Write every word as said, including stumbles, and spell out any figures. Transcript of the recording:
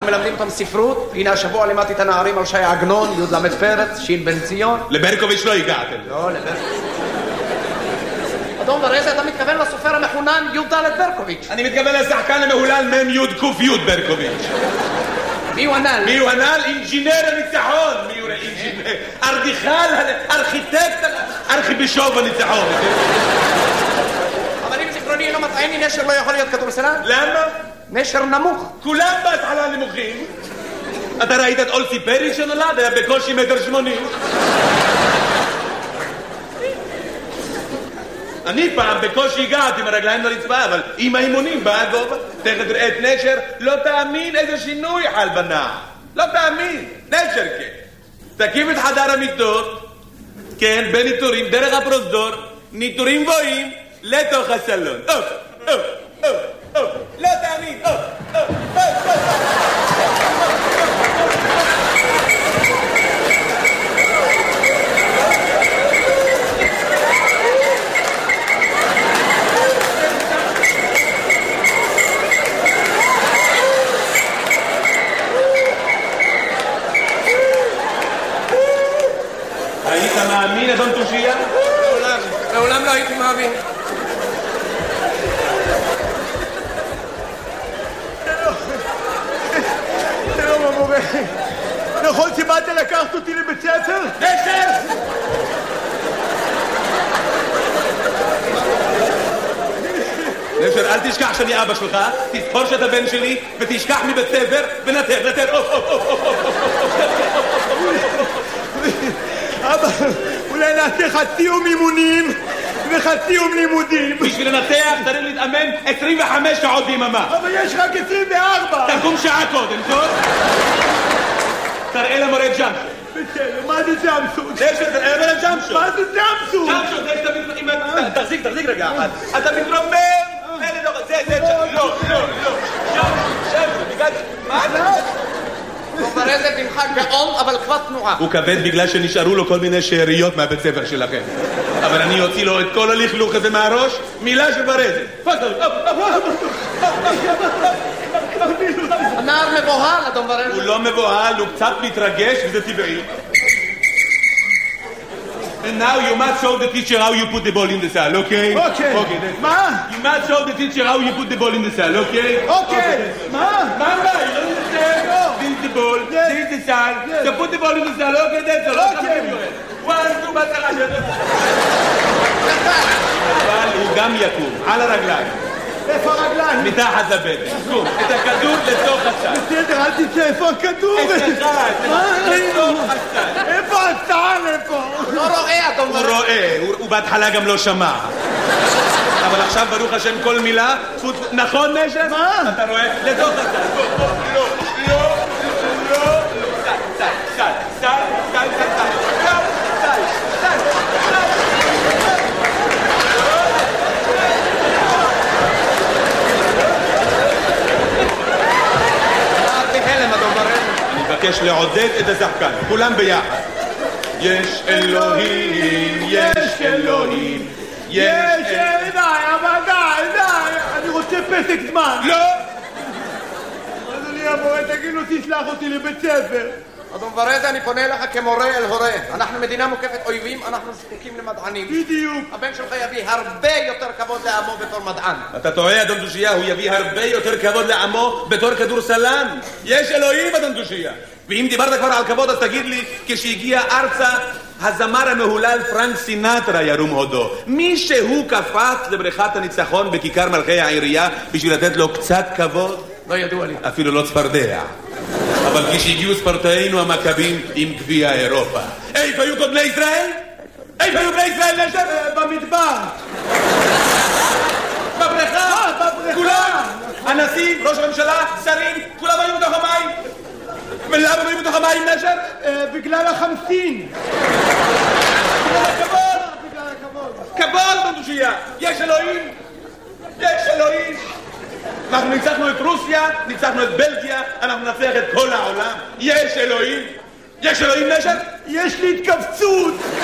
מלמדים אותם ספרות, הנה השבוע לימדתי את הנערים על שי עגנון, י' למד פרץ, שין בן ציון. לברקוביץ' לא הגעתם. לא, לברקוביץ'. אדון ורזה, אתה מתכוון לסופר המחונן י' ד' ברקוביץ'. אני מתכוון לשחקן המהולל מ' י' ק' י' ברקוביץ'. מי הוא הנ"ל? מי הוא הנ"ל? אינג'ינר הניצחון. מי הוא אינג'ינר? ארדיכל, ארכיטקט, ארכיבישוף הניצחון. אבל אם זיכרוני אינו מטעני, נשר לא יכול להיות כדורסלן? למה? נשר נמוך. כולם בהתחלה נמוכים. אתה ראית את אולסי פרי שנולד? היה בקושי מטר שמונים. אני פעם בקושי הגעתי עם הרגליים לרצפה, אבל עם האימונים בא הגובה. תכף תראה את נשר, לא תאמין איזה שינוי חל בנער. לא תאמין, נשר כן. תקים את חדר המיטות, כן, בניטורים, דרך הפרוזדור, ניטורים גבוהים, לתוך הסלון. אוף, אוף, אוף, אוף, לא תאמין, אוף, אוף, אוף, אוף. היית מאמין, אדון תושייה? לעולם, לעולם לא הייתי מאמין. שלום המורה, נכון שבאת לקחת אותי לבית ספר? נשר! נשר, אל תשכח שאני אבא שלך, תזכור שאתה בן שלי, ותשכח מבית ספר, ונתר, נתר, אוף, אוף, אוף, אוף, אבא, אולי נעשה חצי יום אימונים וחצי יום לימודים. בשביל לנתח צריך להתאמן עשרים וחמש שעות ביממה. אבל יש רק עשרים וארבע. תקום שעה קודם, טוב? תראה למורה ג'אמפשוט. בסדר, מה זה ג'אמפשוט? תראה למורה ג'אמפשוט. מה זה ג'אמפשוט? ג'אמפשוט, זה שאתה מתרומם. תחזיק, תחזיק רגע אחד. אתה מתרומם. זה, זה, לא, לא, לא. ג'אמפשוט, ג'אמפשוט, בגלל... מה אתה? אדון ורזה בנך גאון, אבל כבר תנועה. הוא כבד בגלל שנשארו לו כל מיני שאריות מהבית ספר שלכם. אבל אני אוציא לו את כל הלכלוך הזה מהראש, מילה של ורזה. פתל, הנער מבוהל, אדון ורזה. הוא לא מבוהל, הוא קצת מתרגש, וזה טבעי. And now you must show the teacher how you put the ball in the cell, okay? Okay. Okay, that's מה? You must show the teacher how you put the ball in the cell, okay? Okay. מה? מה, מה? You don't understand? This is the ball, Yes. this is the cell. Yes. So put the ball in the cell, okay? That's all. Okay. One, two, בצרה שלו. אבל הוא גם יקום, על הרגליים. איפה הרגליים? מתחת לבטן. קום, את הכדור לתוך הסל. בסדר, אל תצא, איפה הכדור? את אחד, לתוך הסל. איפה הסל? איפה? לא רואה, אדון הוא ורזה. רואה, הוא הוא בהתחלה גם לא שמע. אבל עכשיו ברוך השם כל מילה, נכון נשר? מה? אתה רואה? לתוך הסל. לא, לא, לא, לא, לא. סל, סל, סל, סל, סל, סל, סל. לא, סל, סל, סל. בהלם, אדון ורזה. אני מבקש לעודד את השחקן, כולם ביחד. יש אלוהים, יש אלוהים, יש יש, אלוהים. די, אבל די, די. אני רוצה פסק זמן. לא! אדוני המורה, תגיד לו, תשלח אותי לבית ספר. אדון ורזה, אני פונה אליך כמורה אל הורה. אנחנו מדינה מוקפת אויבים, אנחנו זקוקים למדענים. בדיוק. הבן שלך יביא הרבה יותר כבוד לעמו בתור מדען. אתה טועה, אדון תושייה, הוא יביא הרבה יותר כבוד לעמו בתור כדורסלן. יש אלוהים, אדון תושייה. ואם דיברת כבר על כבוד, אז תגיד לי, כשהגיע ארצה, הזמר המהולל פרנק סינטרה ירום הודו. מי שהוא קפץ לבריכת הניצחון בכיכר מלכי העירייה בשביל לתת לו קצת כבוד? לא ידוע לי. אפילו לא צפרדע. אבל כשהגיעו ספורטאינו המכבים עם גביע אירופה. איפה היו כל בני ישראל? איפה היו בני ישראל נשר? במדבר. בבריכה? כולם? הנשיא, ראש הממשלה, שרים, כולם היו בתוך המים. ולמה היו בתוך המים נשר? בגלל החמסין. בגלל הכבוד. בגלל הכבוד. כבוד בנדושייה. יש אלוהים. יש אלוהים. אנחנו ניצחנו את רוסיה, ניצחנו את בלגיה, אנחנו נצליח את כל העולם. יש אלוהים. יש אלוהים נשר? יש לי התכווצות.